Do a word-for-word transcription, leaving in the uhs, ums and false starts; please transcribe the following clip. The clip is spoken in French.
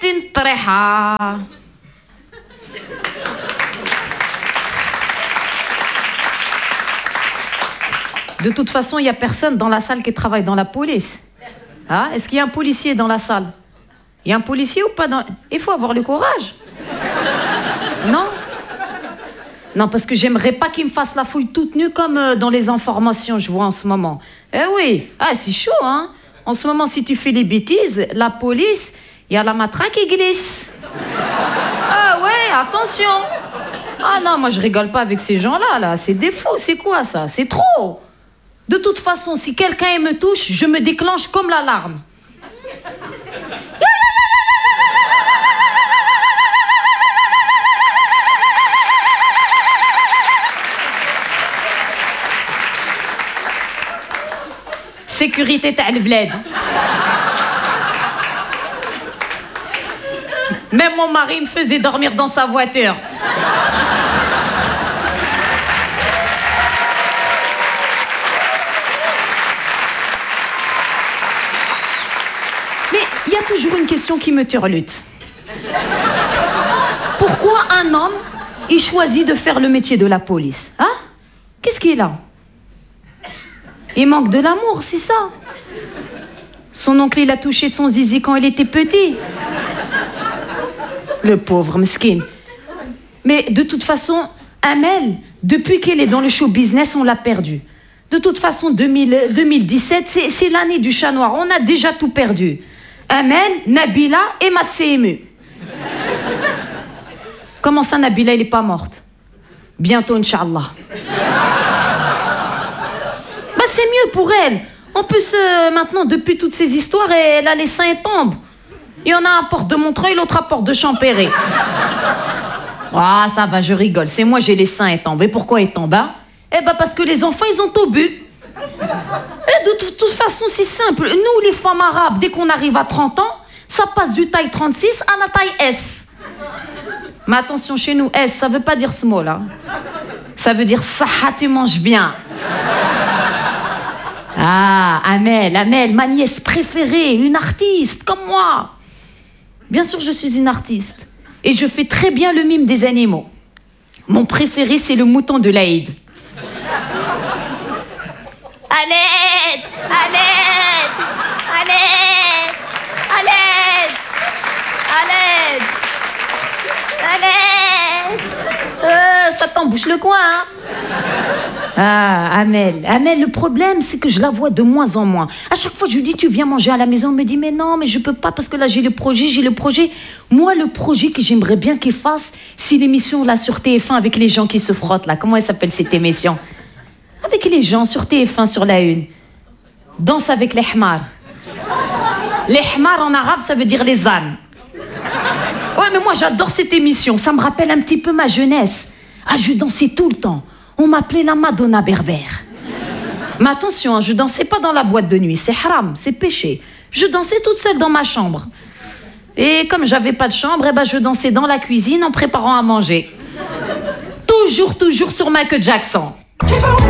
une tréha. De toute façon, il n'y a personne dans la salle qui travaille dans la police. Hein? Est-ce qu'il y a un policier dans la salle? Il y a un policier ou pas dans... Il faut avoir le courage. Non? Non, parce que j'aimerais pas qu'il me fasse la fouille toute nue comme euh, dans les informations, je vois en ce moment. Eh oui, ah, c'est chaud, hein? En ce moment, si tu fais des bêtises, la police, il y a la matraque qui glisse. Ah ouais, attention. Ah non, moi je rigole pas avec ces gens-là, là. C'est des fous, c'est quoi ça? C'est trop. De toute façon, si quelqu'un me touche, je me déclenche comme l'alarme. Sécurité تاع البلاد. Même mon mari me faisait dormir dans sa voiture. Mais il y a toujours une question qui me turlute. Pourquoi un homme, il choisit de faire le métier de la police? Hein? Qu'est-ce qu'il a? Il manque de l'amour, c'est ça. Son oncle, il a touché son zizi quand il était petit. Le pauvre mesquine. Mais de toute façon, Amel, depuis qu'elle est dans le show business, on l'a perdu. De toute façon, deux mille, deux mille dix-sept, c'est, c'est l'année du chat noir. On a déjà tout perdu. Amel, Nabila et ma C M U. Comment ça, Nabila, elle n'est pas morte? Bientôt, Inch'Allah. Bah, c'est mieux pour elle. En plus, euh, maintenant, depuis toutes ces histoires, elle a les seins et tombent. Il y en a un à Porte de Montreuil, l'autre à Porte de Champéret. Ah, ça va, je rigole. C'est moi, j'ai les seins et tombent. Et pourquoi ils tombent, hein? Eh ben, parce que les enfants, ils ont tout bu. Et de toute, toute façon, c'est simple. Nous, les femmes arabes, dès qu'on arrive à trente ans, ça passe du taille trente-six à la taille S. Mais attention, chez nous, S, ça veut pas dire small, hein. Ça veut dire saha, tu manges bien. Ah, Amel, Amel, ma nièce préférée, une artiste comme moi. Bien sûr, je suis une artiste. Et je fais très bien le mime des animaux. Mon préféré, c'est le mouton de l'Aïd. Allez, allez, allez, allez, allez, allez. Euh, ça t'embouche le coin, hein? Ah, Amel, Amel, le problème, c'est que je la vois de moins en moins. À chaque fois, je lui dis, tu viens manger à la maison. Elle me dit, mais non, mais je peux pas parce que là, j'ai le projet, j'ai le projet. Moi, le projet que j'aimerais bien qu'il fasse, c'est l'émission là sur T F un avec les gens qui se frottent là. Comment elle s'appelle cette émission? Avec les gens sur T F un sur la une. Danse avec les hmars. Les hmars en arabe, ça veut dire les ânes. Ouais, mais moi, j'adore cette émission. Ça me rappelle un petit peu ma jeunesse. Ah, je dansais tout le temps. On m'appelait la Madonna berbère. Mais attention, hein, je dansais pas dans la boîte de nuit. C'est haram, c'est péché. Je dansais toute seule dans ma chambre. Et comme j'avais pas de chambre, eh ben, je dansais dans la cuisine en préparant à manger. Toujours, toujours sur Michael Jackson.